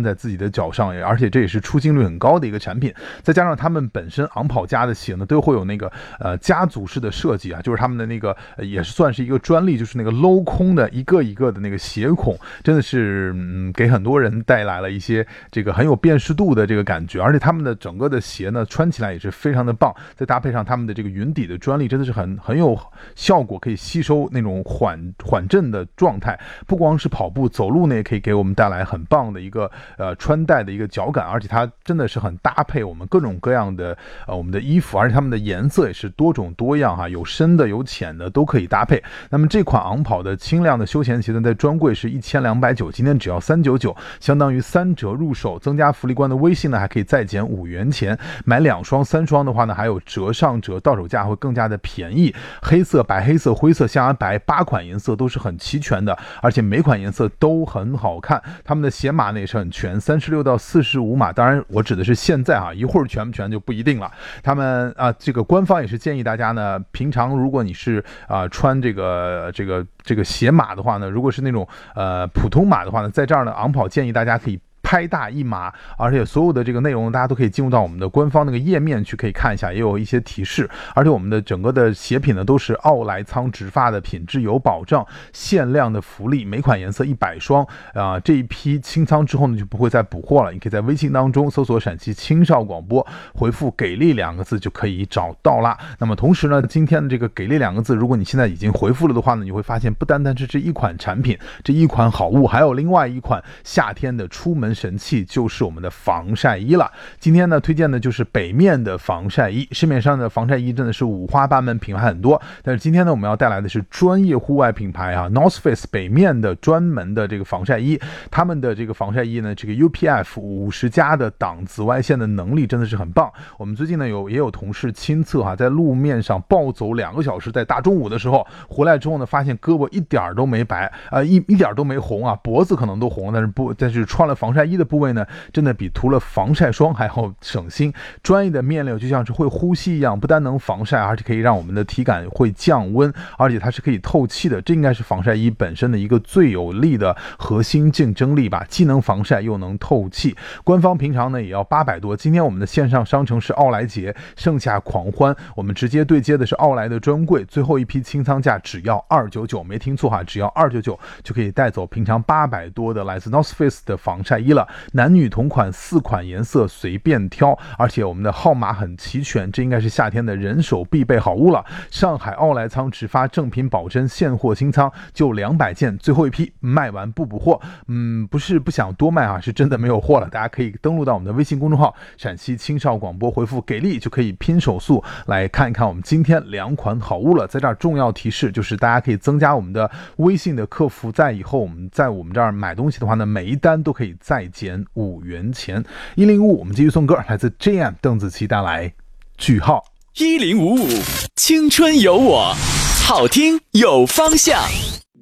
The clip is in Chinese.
在自己的脚上，而且这也是出镜率很高的一个产品。再加上他们本身昂跑家的鞋呢，都会有那个家族式的设计啊，就是他们的那个也是算是一个专利，就是那个镂空的一个一个的那个鞋孔，真的是给很多人带来了一些这个很有辨识度的这个感觉。而且他们的整个的鞋呢，穿起来也是非常的棒，再搭配上他们的这个云底的专利，真的是很有效果，可以吸收那种缓震的状态。不光是跑步，走路呢也可以给我们带来很棒的一个穿戴的一个脚感，而且它真的是很搭配我们各种各样的我们的衣服，而且它们的颜色也是多种多样哈，有深的有浅的都可以搭配。那么这款昂跑的轻量的休闲鞋呢，在专柜是1290，今天只要399，相当于3折入手。增加福利官的微信呢，还可以再减5元钱，买2双3双的话呢，还有折上折，到手价会更加的便宜。黑色、白黑色、灰色、象牙白8款颜色都是很齐全的，而且每款颜色都很好看。他们的鞋码呢也是很全，36到45码，当然我指的是现在啊，一会儿全不全就不一定了。他们这个官方也是建议大家呢，平常如果你是穿这个鞋码的话呢，如果是那种普通码的话呢，在这儿呢昂跑建议大家可以拍大一码，而且所有的这个内容大家都可以进入到我们的官方那个页面去可以看一下，也有一些提示。而且我们的整个的鞋品呢都是奥莱仓直发的，品质有保障，限量的福利，每款颜色100双这一批清仓之后呢就不会再补货了。你可以在微信当中搜索陕西青少广播，回复给力2个字就可以找到啦。那么同时呢，今天的这个给力2个字，如果你现在已经回复了的话呢，你会发现不单单是这一款产品，这一款好物，还有另外一款夏天的出门神器，就是我们的防晒衣了。今天呢推荐的就是北面的防晒衣，市面上的防晒衣真的是五花八门，品牌很多，但是今天呢我们要带来的是专业户外品牌North Face 北面的专门的这个防晒衣。他们的这个防晒衣呢，这个 UPF 50加的挡紫外线的能力真的是很棒。我们最近呢也有同事亲测在路面上暴走2个小时，在大中午的时候回来之后呢，发现胳膊一点都没白一点都没红啊，脖子可能都红了，但是穿了防晒衣的部位呢，真的比涂了防晒霜还要省心。专业的面料就像是会呼吸一样，不单能防晒，而且可以让我们的体感会降温，而且它是可以透气的。这应该是防晒衣本身的一个最有力的核心竞争力吧，既能防晒又能透气。官方平常呢也要800多，今天我们的线上商城是奥莱节盛夏狂欢，我们直接对接的是奥莱的专柜，最后一批清仓价只要299，没听错哈，只要299就可以带走平常800多的来自 North Face 的防晒衣了。男女同款4款颜色随便挑，而且我们的号码很齐全，这应该是夏天的人手必备好物了。上海奥莱仓直发正品保真现货清仓，就200件，最后一批卖完不补货。不是不想多卖是真的没有货了。大家可以登录到我们的微信公众号陕西青少广播，回复给力就可以拼手速来看一看我们今天2款好物了。在这儿重要提示就是大家可以增加我们的微信的客服，在以后我们在我们这儿买东西的话呢，每一单都可以再减5元钱。1055我们继续送歌，来自 JM 邓紫棋带来句号。 1055青春有我，好听有方向。